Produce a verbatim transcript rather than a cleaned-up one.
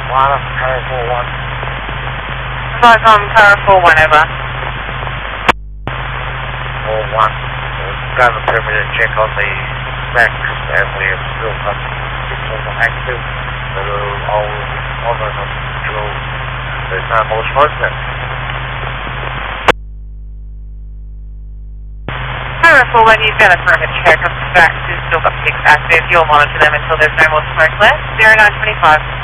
Lana, Tower four one. Five on Tower four one, over. four one. We've done the perimeter check on the stacks and we have still got signals active. So I'll monitor them until there's no more smoke then. Tower four one, you've done a perimeter check on the stacks. You've still got six active. You'll monitor them until there's no more smoke left. zero nine twenty-five.